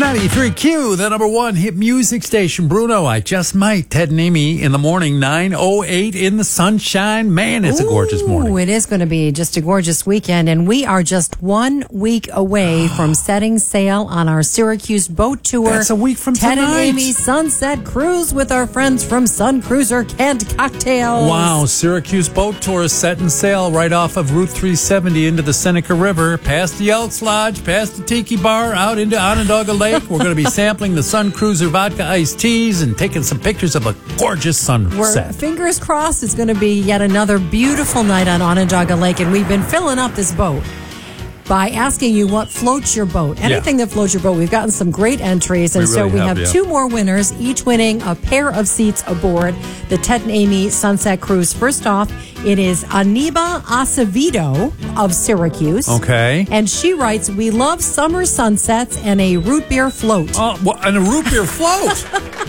93Q, the number one hit music station. Bruno, I Just Might. Ted and Amy in the morning, 9:08 in the sunshine. Man, it's a gorgeous morning. It is going to be just a gorgeous weekend, and we are just 1 week away from setting sail on our Syracuse boat tour. That's a week from Ted tonight. and Amy Sunset Cruise with our friends from Sun Cruiser Canned Cocktails. Wow, Syracuse boat tour is setting sail right off of Route 370 into the Seneca River, past the Elks Lodge, past the Tiki Bar, out into Onondaga Lake. We're going to be sampling the Sun Cruiser vodka iced teas and taking some pictures of a gorgeous sunset. Fingers crossed it's going to be yet another beautiful night on Onondaga Lake, and we've been filling up this boat by asking you what floats your boat. Anything that floats your boat. We've gotten some great entries, and we have two more winners, each winning a pair of seats aboard the Ted and Amy Sunset Cruise. First off, it is Aniba Acevedo of Syracuse. Okay. And she writes, "We love summer sunsets and a root beer float." And a root beer float?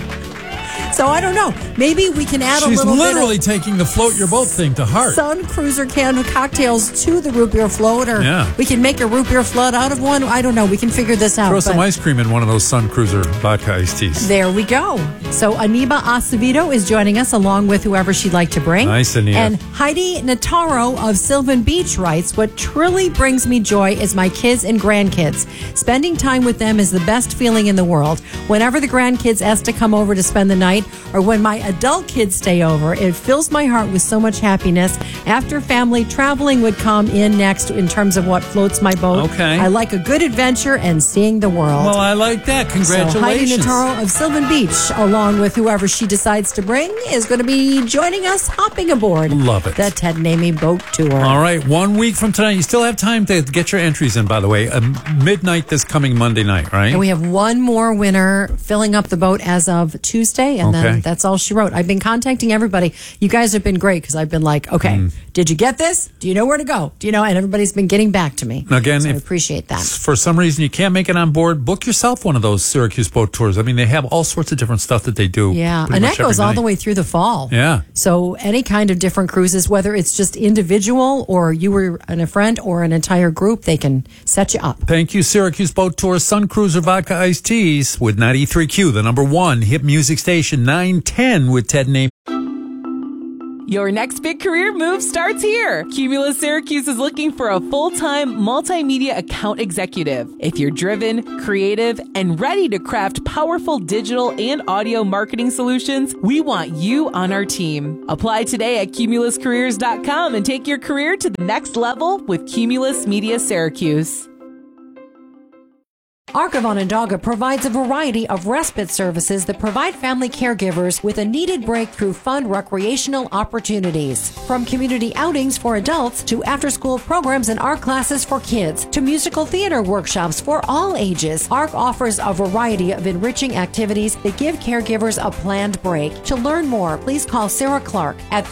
So I don't know. Maybe we can add a little bit. She's literally taking the float your boat thing to heart. Sun Cruiser Canned Cocktails to the root beer float, or we can make a root beer float out of one. I don't know. We can figure this out. Throw some ice cream in one of those Sun Cruiser vodka iced teas. There we go. So Aniba Acevedo is joining us along with whoever she'd like to bring. Nice, Aniba. And Heidi Nataro of Sylvan Beach writes, "What truly brings me joy is my kids and grandkids. Spending time with them is the best feeling in the world. Whenever the grandkids ask to come over to spend the night, or when my adult kids stay over, it fills my heart with so much happiness. After family, traveling would come in next in terms of what floats my boat. Okay. I like a good adventure and seeing the world." Well, I like that. Congratulations. So Heidi Nataro of Sylvan Beach, along with whoever she decides to bring, is going to be joining us hopping aboard. Love it. The Ted and Amy boat tour. All right, 1 week from tonight. You still have time to get your entries in, by the way. Midnight this coming Monday night, right? And we have one more winner filling up the boat as of Tuesday, and then that's all she wrote. I've been contacting everybody. You guys have been great, because I've been like, okay, did you get this? Do you know where to go? Do you know? And everybody's been getting back to me. Again, so I if appreciate that. For some reason you can't make it on board, book yourself one of those Syracuse boat tours. I mean, they have all sorts of different stuff that they do. Yeah, and that goes all the way through the fall. Yeah. So any kind of different cruises, whether it's just individual or you were and a friend or an entire group, they can set you up. Thank you, Syracuse Boat Tour, Sun Cruiser Vodka Iced Teas with 93Q, the number one hit music station, 910 with Ted and Amy. Your next big career move starts here. Cumulus Syracuse is looking for a full-time multimedia account executive. If you're driven, creative, and ready to craft powerful digital and audio marketing solutions, we want you on our team. Apply today at cumuluscareers.com and take your career to the next level with Cumulus Media Syracuse. ARC of Onondaga provides a variety of respite services that provide family caregivers with a needed break through fun recreational opportunities. From community outings for adults to after-school programs and art classes for kids to musical theater workshops for all ages, ARC offers a variety of enriching activities that give caregivers a planned break. To learn more, please call Sarah Clark at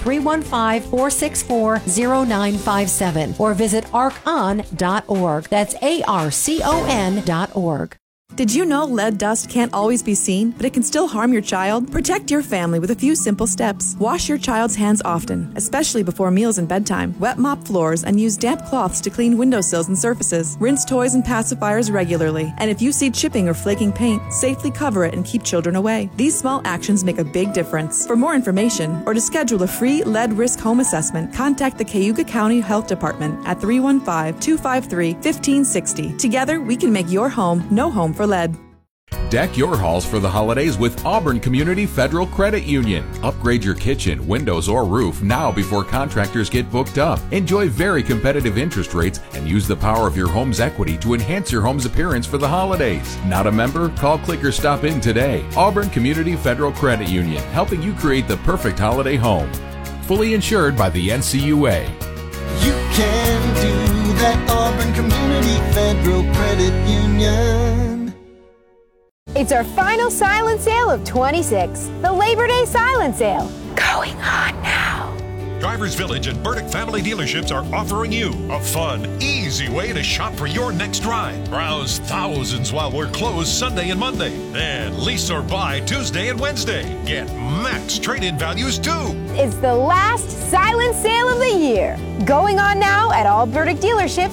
315-464-0957 or visit arcon.org. That's ARCON.org. Did you know lead dust can't always be seen, but it can still harm your child? Protect your family with a few simple steps. Wash your child's hands often, especially before meals and bedtime. Wet mop floors and use damp cloths to clean windowsills and surfaces. Rinse toys and pacifiers regularly. And if you see chipping or flaking paint, safely cover it and keep children away. These small actions make a big difference. For more information or to schedule a free lead risk home assessment, contact the Cayuga County Health Department at 315-253-1560. Together, we can make your home no home for lead. Deck your halls for the holidays with Auburn Community Federal Credit Union. Upgrade your kitchen, windows, or roof now before contractors get booked up. Enjoy very competitive interest rates and use the power of your home's equity to enhance your home's appearance for the holidays. Not a member? Call, click, or stop in today. Auburn Community Federal Credit Union, helping you create the perfect holiday home. Fully insured by the NCUA. You can do that, Auburn Community Federal Credit Union. It's our final silent sale of 26, the Labor Day silent sale. Going on now. Drivers Village and Burdick Family Dealerships are offering you a fun, easy way to shop for your next ride. Browse thousands while we're closed Sunday and Monday. Then lease or buy Tuesday and Wednesday. Get max trade-in values too. It's the last silent sale of the year. Going on now at all Burdick dealerships and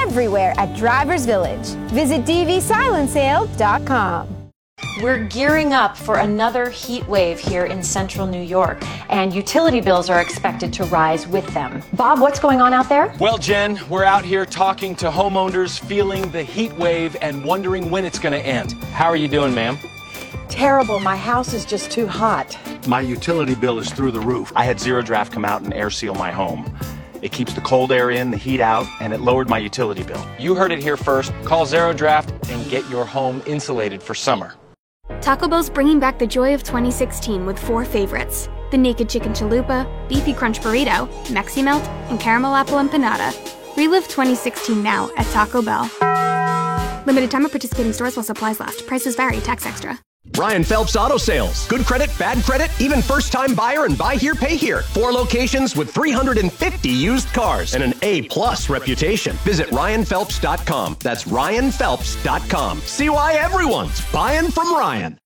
everywhere at Drivers Village. Visit dvsilencesale.com. We're gearing up for another heat wave here in central New York, and utility bills are expected to rise with them. Bob, what's going on out there? Well, Jen, we're out here talking to homeowners, feeling the heat wave and wondering when it's going to end. How are you doing, ma'am? Terrible. My house is just too hot. My utility bill is through the roof. I had Zero Draft come out and air seal my home. It keeps the cold air in, the heat out, and it lowered my utility bill. You heard it here first. Call Zero Draft and get your home insulated for summer. Taco Bell's bringing back the joy of 2016 with 4 favorites: the Naked Chicken Chalupa, Beefy Crunch Burrito, Mexi Melt, and Caramel Apple Empanada. Relive 2016 now at Taco Bell. Limited time at participating stores while supplies last. Prices vary. Tax extra. Ryan Phelps Auto Sales. Good credit, bad credit, even first-time buyer and buy here, pay here. 4 locations with 350 used cars and an A+ reputation. Visit RyanPhelps.com. That's RyanPhelps.com. See why everyone's buying from Ryan.